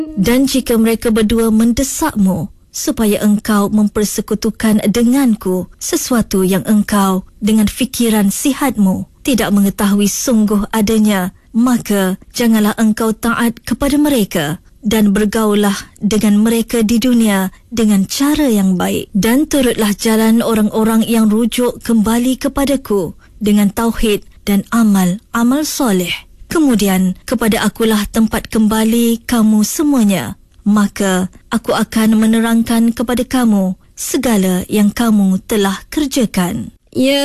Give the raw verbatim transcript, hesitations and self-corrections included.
Dan jika mereka berdua mendesakmu supaya engkau mempersekutukan denganku sesuatu yang engkau dengan fikiran sihatmu tidak mengetahui sungguh adanya, maka janganlah engkau taat kepada mereka dan bergaullah dengan mereka di dunia dengan cara yang baik. Dan turutlah jalan orang-orang yang rujuk kembali kepadaku dengan tauhid dan amal-amal soleh. Kemudian kepada akulah tempat kembali kamu semuanya. Maka aku akan menerangkan kepada kamu segala yang kamu telah kerjakan. Ya